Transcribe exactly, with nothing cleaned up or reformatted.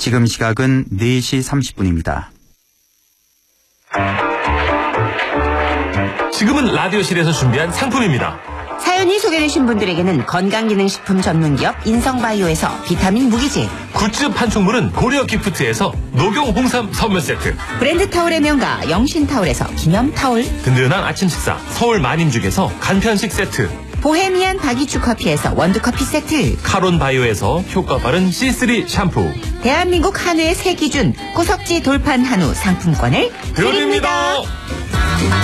지금 시각은 네 시 삼십 분입니다. 지금은 라디오실에서 준비한 상품입니다. 사연이 소개되신 분들에게는 건강기능식품 전문기업 인성바이오에서 비타민 무기질, 굿즈 판촉물은 고려 기프트에서 녹용 홍삼 선물 세트, 브랜드 타올의 명가 영신타올에서 기념타올, 든든한 아침 식사 서울 만인죽에서 간편식 세트, 보헤미안 바기추 커피에서 원두커피 세트, 카론 바이오에서 효과 빠른 씨쓰리 샴푸, 대한민국 한우의 새 기준 구석지 돌판 한우 상품권을 드립니다. 드립니다.